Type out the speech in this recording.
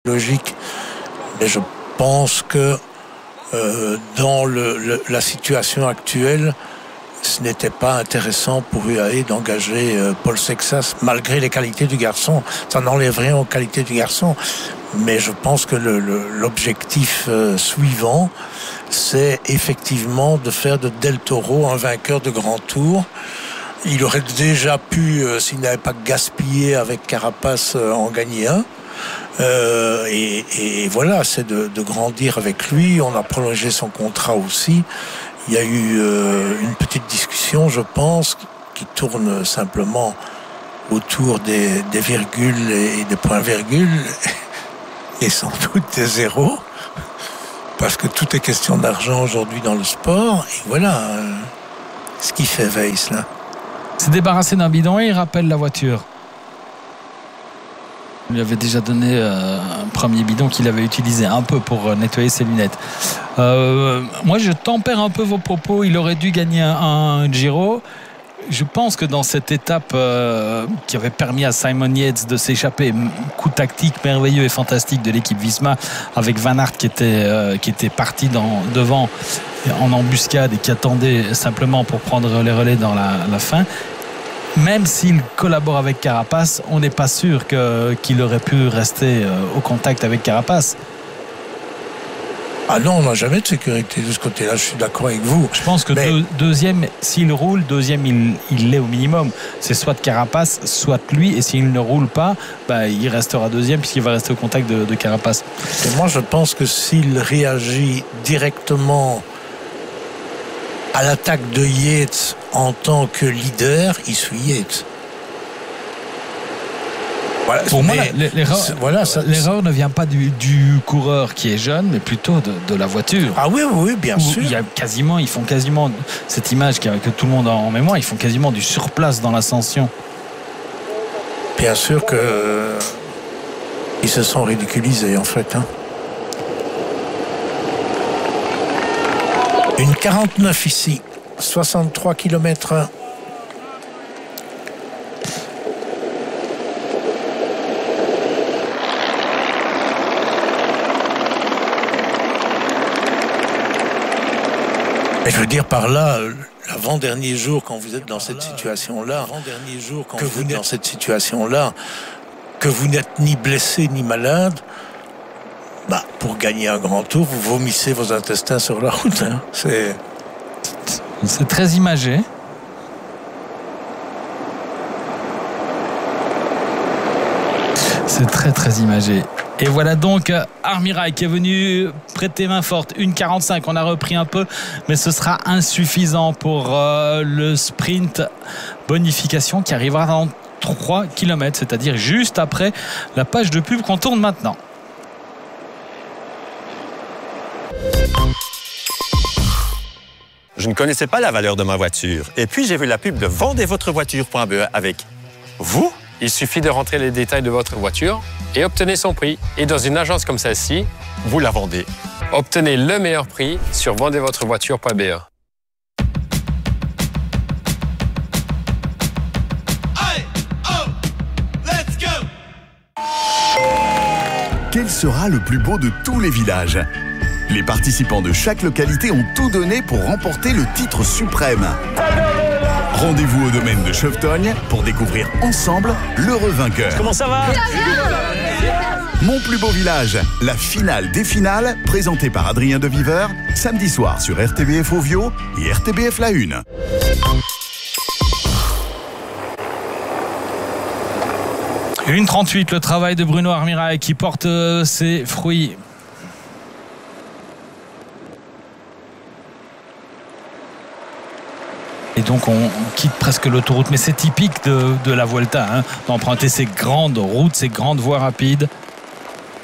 logique. Mais je pense que dans la situation actuelle, ce n'était pas intéressant pour UAE d'engager Paul Sexas, malgré les qualités du garçon. Ça n'enlève rien aux qualités du garçon. Mais je pense que l'objectif suivant, c'est effectivement de faire de Del Toro un vainqueur de grand tour. Il aurait déjà pu, s'il n'avait pas gaspillé avec Carapace, en gagner un. Et voilà, c'est de grandir avec lui. On a prolongé son contrat aussi. Il y a eu une petite discussion, je pense, qui tourne simplement autour des virgules et des points-virgules et sans doute des zéros, parce que tout est question d'argent aujourd'hui dans le sport. Et voilà ce qui fait Weiss là. C'est débarrassé d'un bidon et il rappelle la voiture. On lui avait déjà donné un premier bidon qu'il avait utilisé un peu pour nettoyer ses lunettes. Moi, je tempère un peu vos propos. Il aurait dû gagner un Giro. Je pense que dans cette étape qui avait permis à Simon Yates de s'échapper, coup tactique merveilleux et fantastique de l'équipe Visma, avec Van Aert qui était parti devant en embuscade et qui attendait simplement pour prendre les relais dans la fin. Même s'il collabore avec Carapace, on n'est pas sûr qu'il aurait pu rester au contact avec Carapace. Ah non, on n'a jamais de sécurité de ce côté-là, je suis d'accord avec vous. Je pense que deuxième, s'il roule, deuxième, il l'est au minimum. C'est soit Carapace, soit lui, et s'il ne roule pas, il restera deuxième puisqu'il va rester au contact de Carapace. Et moi, je pense que s'il réagit directement à l'attaque de Yates en tant que leader, il suit Yates. Voilà, pour moi, l'erreur ne vient pas du coureur qui est jeune, mais plutôt de la voiture. Ah oui, bien sûr. Ils font quasiment cette image que tout le monde a en mémoire. Ils font quasiment du surplace dans l'ascension. Bien sûr que ils se sont ridiculisés en fait. Une 49 ici, 63 km/h. Mais je veux dire par là, l'avant-dernier jour, quand vous êtes dans cette situation-là, que vous n'êtes ni blessé ni malade, pour gagner un grand tour, vous vomissez vos intestins sur la route. C'est très imagé. C'est très très imagé. Et voilà donc Armirail qui est venu prêter main forte. 1,45, on a repris un peu, mais ce sera insuffisant pour le sprint bonification qui arrivera dans 3 km, c'est-à-dire juste après la page de pub qu'on tourne maintenant. Je ne connaissais pas la valeur de ma voiture. Et puis, j'ai vu la pub de vendezvotrevoiture.be avec vous. Il suffit de rentrer les détails de votre voiture et obtenez son prix. Et dans une agence comme celle-ci, vous la vendez. Obtenez le meilleur prix sur vendezvotrevoiture.be. Quel sera le plus beau de tous les villages ? Les participants de chaque localité ont tout donné pour remporter le titre suprême. Rendez-vous au domaine de Chevetogne pour découvrir ensemble l'heureux vainqueur. Comment ça va ? Mon plus beau village, la finale des finales, présentée par Adrien Deviver, samedi soir sur RTBF Ovio et RTBF La Une. Une 38, le travail de Bruno Armirail qui porte ses fruits. Et donc on quitte presque l'autoroute, mais c'est typique de la Vuelta, d'emprunter ces grandes routes, ces grandes voies rapides.